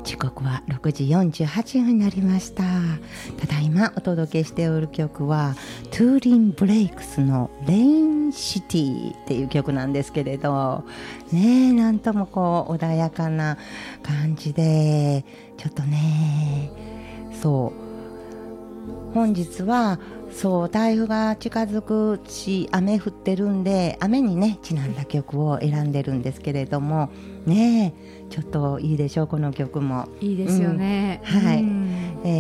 時刻は6時48分になりました。ただいまお届けしておる曲はトゥーリンブレイクスのレインシティっていう曲なんですけれどね、なんともこう穏やかな感じで、ちょっとね、そう本日は台風が近づくし雨降ってるんで、雨にねちなんだ曲を選んでるんですけれどもね、ちょっといいでしょう。この曲もいいですよね、 はい、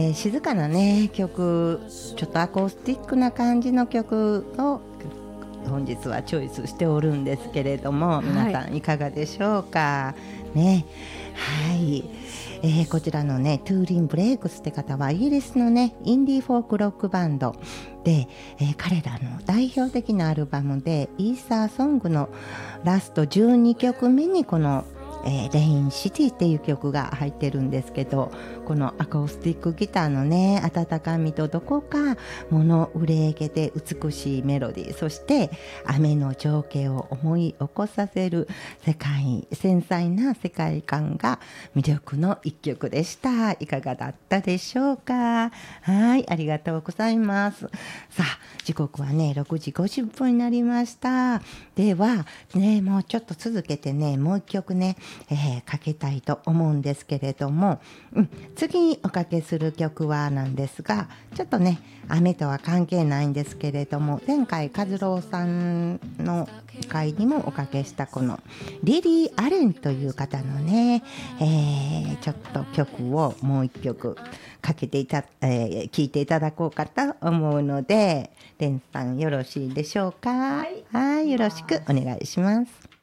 静かなね曲、ちょっとアコースティックな感じの曲を本日はチョイスしておるんですけれども、皆さんいかがでしょうかね。はい、こちらのねトゥーリンブレイクスって方はイギリスのねインディーフォークロックバンドで、彼らの代表的なアルバムでイーサーソングのラスト12曲目にこのレインシティっていう曲が入ってるんですけど、このアコースティックギターのね温かみとどこか物憂げで美しいメロディー、そして雨の情景を思い起こさせる繊細な世界観が魅力の一曲でした。いかがだったでしょうか。はい、ありがとうございます。さあ時刻はね6時50分になりました。ではね、もうちょっと続けてねもう一曲ねかけたいと思うんですけれども、次におかけする曲はなんですが、ちょっとね雨とは関係ないんですけれども、前回和郎さんの回にもおかけしたこのリリー・アレンという方のね、ちょっと曲をもう一曲かけて聴いていただこうかと思うので、レンさんよろしいでしょうか。はい、よろしくお願いします。